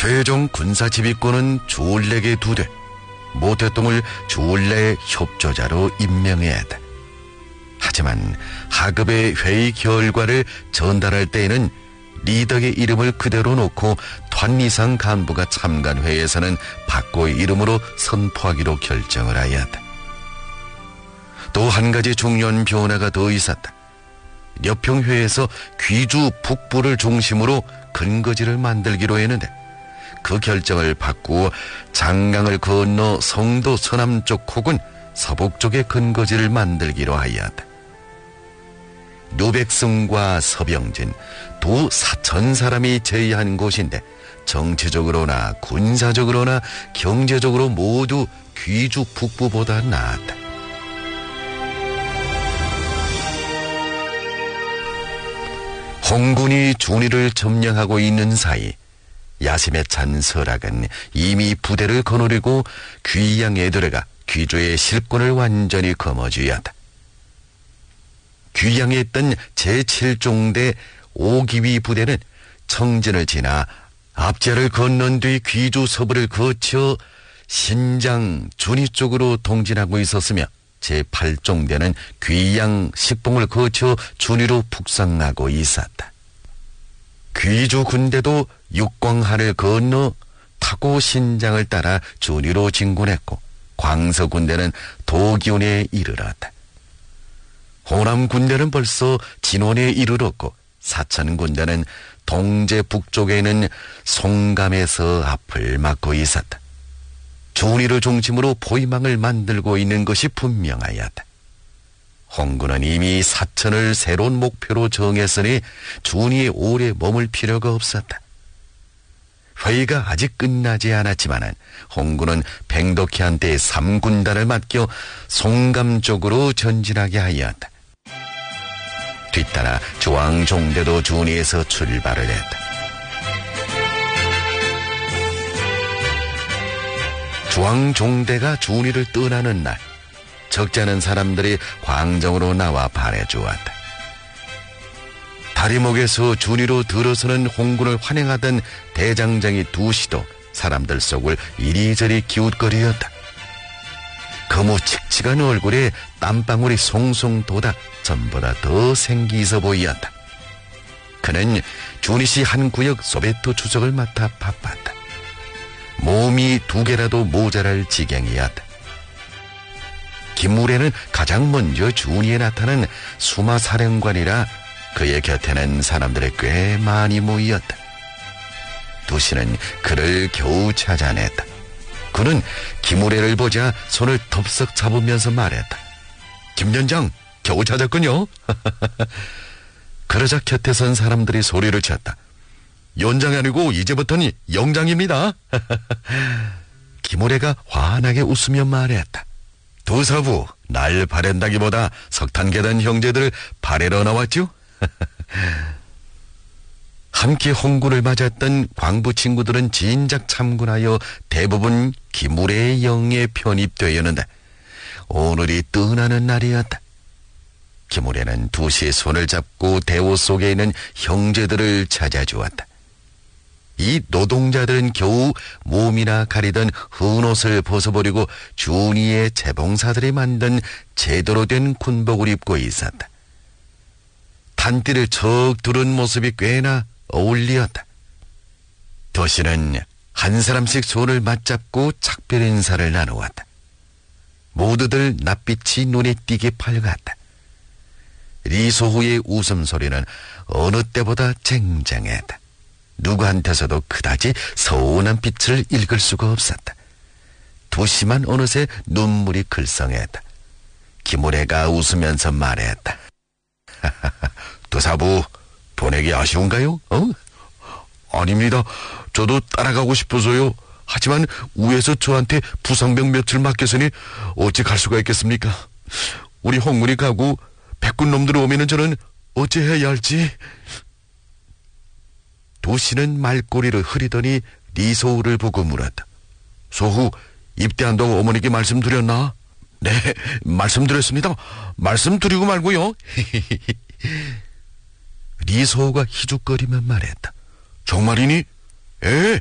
최종 군사지휘권은 주울레에게 두되 모태똥을 주울레의 협조자로 임명해야 한다. 하지만 하급의 회의 결과를 전달할 때에는 리더의 이름을 그대로 놓고 단 이상 간부가 참관 회의에서는 바꿔의 이름으로 선포하기로 결정을 하여야 한다. 또 한 가지 중요한 변화가 더 있었다. 려평회에서 귀주 북부를 중심으로 근거지를 만들기로 했는데 그 결정을 바꾸어 장강을 건너 성도 서남쪽 혹은 서북쪽의 근거지를 만들기로 하였다. 노백승과 서병진 두 사천 사람이 제의한 곳인데 정치적으로나 군사적으로나 경제적으로 모두 귀주 북부보다 나았다. 홍군이 준이를 점령하고 있는 사이 야심에 찬 설악은 이미 부대를 거느리고 귀양에 들어가 귀주의 실권을 완전히 거머쥐었다. 귀양에 있던 제7종대 5기위 부대는 청진을 지나 압제를 건넌 뒤 귀주 서부를 거쳐 신장 준이 쪽으로 동진하고 있었으며 제8종대는 귀양 식봉을 거쳐 준이로 북상하고 있었다. 귀주 군대도 육광하를 건너 타고 신장을 따라 준이로 진군했고 광서 군대는 도기온에 이르렀다. 호남 군대는 벌써 진원에 이르렀고 사천 군대는 동제 북쪽에 있는 송감에서 앞을 막고 있었다. 준이를 중심으로 포위망을 만들고 있는 것이 분명하였다. 홍군은 이미 사천을 새로운 목표로 정했으니 준이 오래 머물 필요가 없었다. 회의가 아직 끝나지 않았지만 홍군은 백덕희한테 3군단을 맡겨 송감 쪽으로 전진하게 하였다. 뒤따라 조항종대도 준이에서 출발을 했다. 조항종대가 준이를 떠나는 날 적지 않은 사람들이 광정으로 나와 바래주었다. 다리목에서 준이로 들어서는 홍군을 환영하던 대장장이 두시도 사람들 속을 이리저리 기웃거리었다. 거무칙칙한 얼굴에 땀방울이 송송 돋아 전보다 더 생기 있어 보이었다. 그는 준이시 한 구역 소베토 주석을 맡아 바빴다. 몸이 2개라도 모자랄 지경이었다. 김무래는 가장 먼저 준이에 나타난 수마사령관이라 그의 곁에는 사람들이 꽤 많이 모이었다. 두시는 그를 겨우 찾아냈다. 그는 김무래를 보자 손을 덥석 잡으면서 말했다. 김연장 겨우 찾았군요. 그러자 곁에 선 사람들이 소리를 쳤다. 연장이 아니고 이제부터는 영장입니다. 김무래가 환하게 웃으며 말했다. 도사부, 날 바랜다기보다 석탄계단 형제들을 바래러 나왔죠? 함께 홍군을 맞았던 광부 친구들은 진작 참군하여 대부분 김무래의 영에 편입되었는데 오늘이 떠나는 날이었다. 김무래는 두시의 손을 잡고 대호 속에 있는 형제들을 찾아주었다. 이 노동자들은 겨우 몸이나 가리던 헌옷을 벗어버리고 준이의 재봉사들이 만든 제대로 된 군복을 입고 있었다. 단띠를 척 두른 모습이 꽤나 어울리었다. 도시는 한 사람씩 손을 맞잡고 작별 인사를 나누었다. 모두들 낯빛이 눈에 띄게 밝았다. 리소후의 웃음소리는 어느 때보다 쟁쟁했다. 누구한테서도 그다지 서운한 빛을 읽을 수가 없었다. 도시만 어느새 눈물이 글썽했다. 김무래가 웃으면서 말했다. 도사부, 보내기 아쉬운가요? 아닙니다. 저도 따라가고 싶어서요. 하지만 위에서 저한테 부상병 며칠 맡겼으니 어찌 갈 수가 있겠습니까? 우리 홍군이 가고 백군 놈들이 오면은 저는 어찌해야 할지. 도시는 말꼬리를 흐리더니 리소우를 보고 물었다. 소후, 입대한다고 어머니께 말씀드렸나? 네, 말씀드렸습니다. 말씀드리고 말고요. 리소우가 희죽거리며 말했다. 정말이니? 예,